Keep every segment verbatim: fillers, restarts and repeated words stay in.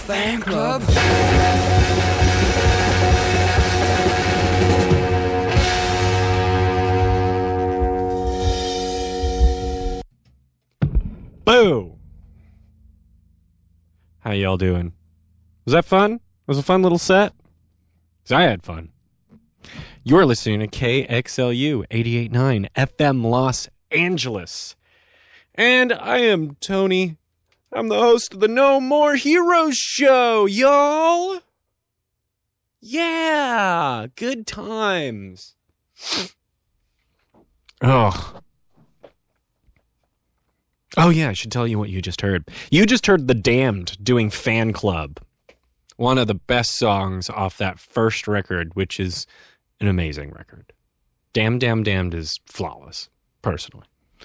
fan club? Boo! How y'all doing? Was that fun? Was it a fun little set? 'Cause I had fun. You're listening to K X L U eighty-eight point nine F M Los Angeles. And I am Tony. I'm the host of the No More Heroes show, y'all. Yeah, good times. Oh. Oh, yeah, I should tell you what you just heard. You just heard The Damned doing Fan Club. One of the best songs off that first record, which is an amazing record. Damned, Damned, Damned is flawless, personally.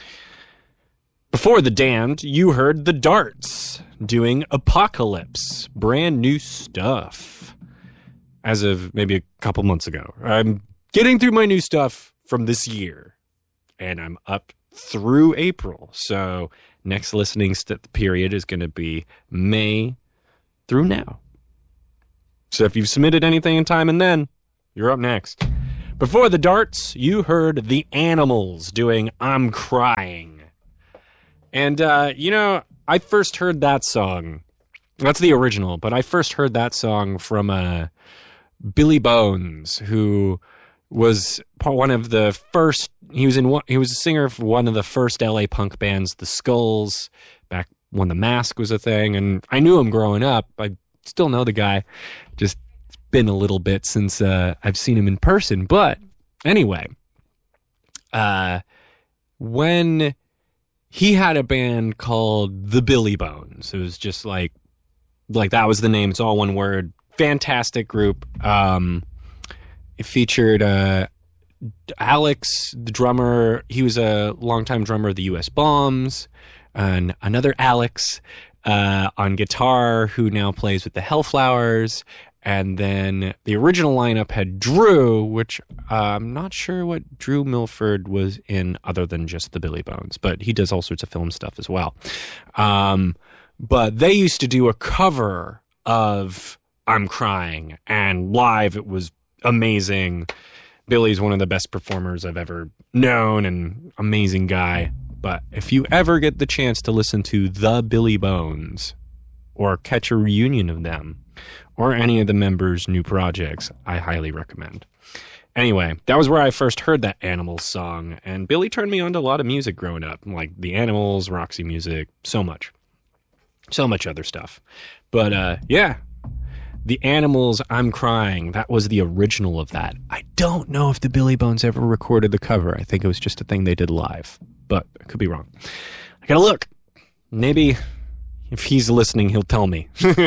Before The Damned, you heard The Darts doing Apocalypse. Brand new stuff. As of maybe a couple months ago. I'm getting through my new stuff from this year. And I'm up through April. So next listening st- period is going to be May through now. So if you've submitted anything in time and then, you're up next. Before The Darts, you heard The Animals doing I'm Crying. And, uh, you know, I first heard that song. That's the original, but I first heard that song from uh, Billy Bones, who was one of the first. He was in one, he was a singer for one of the first L A punk bands, The Skulls, back when The Mask was a thing. And I knew him growing up. I still know the guy. Just it's been a little bit since uh, I've seen him in person. But anyway, uh, when he had a band called The Billy Bones, it was just like like that was the name. It's all one word. Fantastic group. Um, it featured uh, Alex, the drummer. He was a longtime drummer of the U S Bombs, and another Alex uh, on guitar, who now plays with the Hellflowers. And then the original lineup had Drew, which uh, I'm not sure what Drew Milford was in other than just the Billy Bones, but he does all sorts of film stuff as well. Um, but they used to do a cover of I'm Crying, and live it was amazing. Billy's one of the best performers I've ever known, and amazing guy. But if you ever get the chance to listen to the Billy Bones or catch a reunion of them or any of the members' new projects, I highly recommend. Anyway, that was where I first heard that Animals song, and Billy turned me on to a lot of music growing up, like the Animals, Roxy Music, so much. So much other stuff. But uh, yeah, the Animals, I'm Crying, that was the original of that. I don't know if the Billy Bones ever recorded the cover. I think it was just a thing they did live, but I could be wrong. I gotta look. Maybe if he's listening, he'll tell me.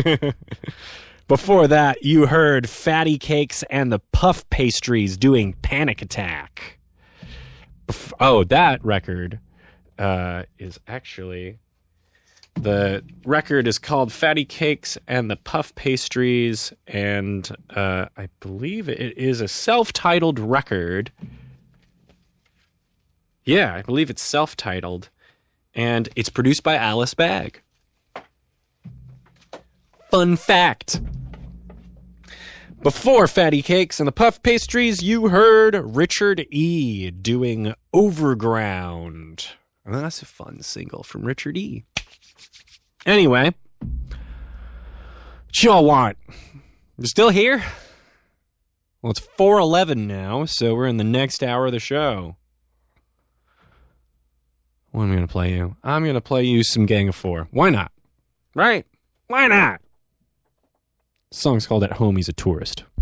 Before that, you heard Fatty Cakes and the Puff Pastries doing Panic Attack. Bef- oh, that record uh, is actually... The record is called Fatty Cakes and the Puff Pastries, and uh, I believe it is a self-titled record. Yeah, I believe it's self-titled, and it's produced by Alice Bagg. Fun fact. Before Fatty Cakes and the Puff Pastries, you heard Richard E. doing Overground. And that's a fun single from Richard E. Anyway, what y'all want? You still here? Well, it's four eleven now, so we're in the next hour of the show. What am I going to play you? I'm going to play you some Gang of Four. Why not? Right? Why not? The song's called At Home He's a Tourist.